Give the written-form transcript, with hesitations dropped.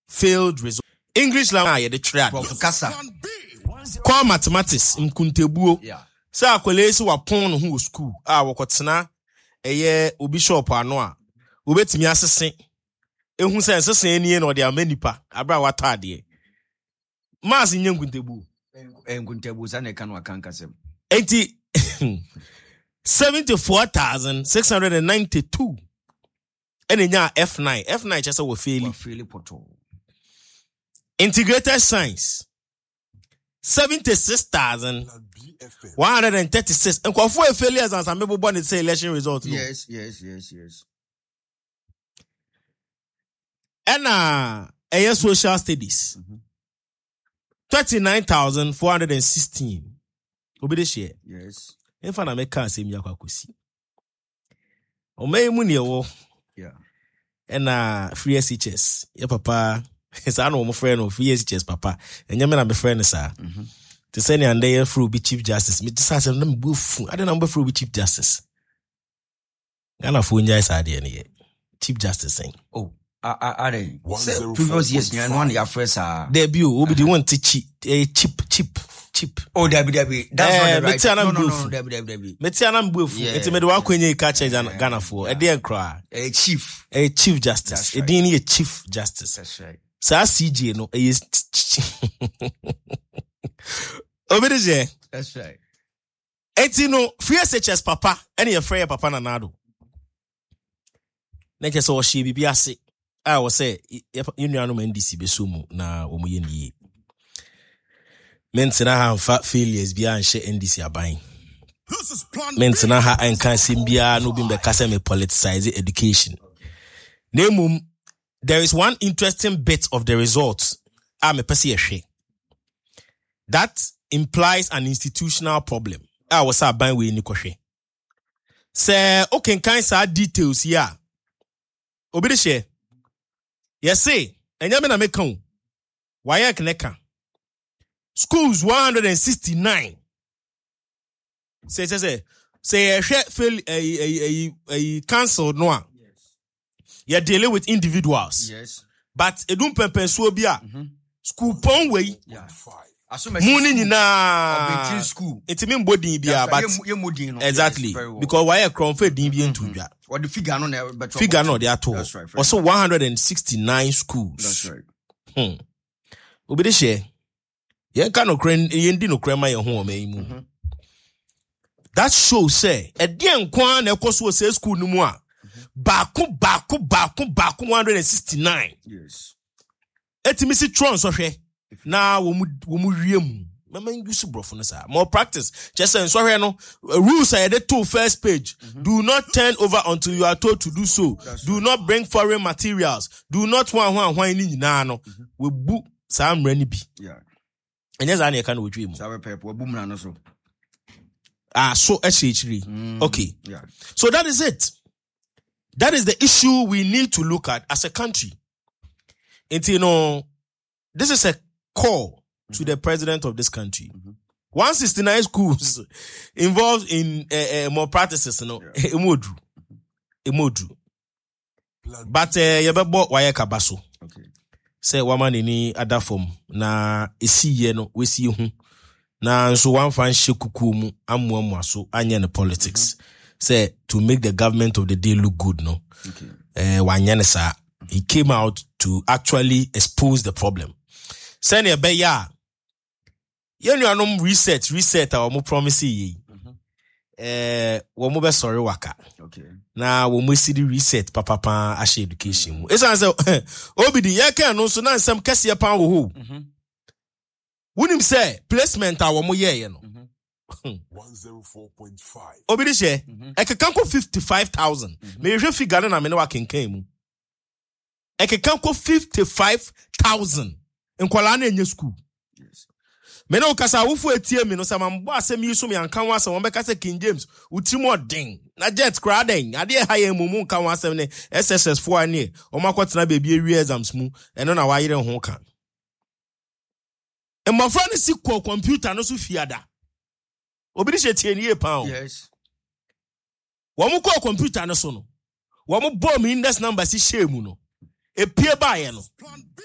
failed result. English language the trade. Call mathematics mkuntebuo. Say akwelesi wa pon ho school. Wakotena eye obi shop ano a. Obetimi asese. Ehun se asese enie na ode amanipa. Abra watade. Mas nye nkuntebuo. Nkuntebuo sa na kan wakankasem. Enti 74,692. Enya F9. F9 chese wo faili. Integrated science 76,136. And for failures and some people born say election results. Yes. And social studies 39,416. Obi de share. Yes. If I make can say me akwakosi. O me mu ne wo. Yeah. And free SHS. Your papa is I know my friend of free SHS papa. And you my friend sir. To send you and they through be chief justice. Me just say them bufu. I don't know through be chief justice. Gana phone guys are there any chief justice saying. Oh, are they? Previous years, you one your first debut. Will be the one to cheap. Oh, Debbie. That's not right. No, Debbie. Metiana bufu. It's me the one kwenye catches and Ghana for a dear cry. A chief justice. A dini a chief justice. That's right. Sa CJ no is. Obedije. That's right. Eti no free SHS papa. Any your free papa na nado. Neke so she bibi ase. I was say you know NDC besumu na omuye ni. Mentina ha fa failures bia anhye NDC aban. Mentina ha anka simbia no bimbe kase me politicize education. Nemum there is one interesting bit of the results. Me pese ehwe. That implies an institutional problem. I was aban we ni kohwe. Say okay kan sa details here. Obi de share. Yes say enya me na me kan. Why ekneka? Schools 169. Say fail a council no. You're dealing with individuals. Yes. But edum pempen so bia school pon way. Yeah. Muni nyina school. Itimi mbodin bia but exactly because why cromfe din bi ntudwa. What the figure no but figure no they are told. Also 169 schools. That's right. Obi de share. Yen ka no kren yen di no krema ye ho o mai mu. That show say e de nkwan na ekoso say school no mu a baako 169. Yes. Etimi si tron so hwe na wo mu wie mu. Mama use brofo no sa. More practice. Just say so hwe no rules are the two first page. Do not turn over until you are told to do so. Do not bring foreign materials. Do not hwan ni nyina no. We bu sa amra ni bi. Yeah. And yes, I can with you. So actually. Okay. Yeah. So that is it. That is the issue we need to look at as a country. And this is a call to the president of this country. 169 schools involved in more practices, emodu. But yebebo waye kabaso. Okay. Say woman ni other form na esi ye no we see hu na nso one fan shekuku mu amuamu aso anya ne politics say to make the government of the day look good no wanya ne sa he came out to actually expose the problem say ne be ya ye nuanom reset our mo promise yi wo mo be sorry waka. Okay. Na wo mo si di reset papa ashe education mu. Esa say obidi ye kan no so na nsem kese pan wo ho. Wunim say placement a wo mo ye no. 104.5. Obidi she ekekan ko 55,000. Me hwe figure na me ne wa kenkan mu. Ekekan ko 55,000. Nkwala na enye school. Me no kasa wofu etie me no sa mambo asem yi so me ankan wasem won be kasa King James utimo den na jet kra den ade ha ye mumu nkan wasem ne SSS 4 ani o makotena bebi ewie exams mu eno na wa yire ho kan e mafra ne si ko computer no so fiada obi di shetie ni e pa o. Yes. Wo mu ko computer no so no wo mu bomb index number si share mu no e pie ba ye no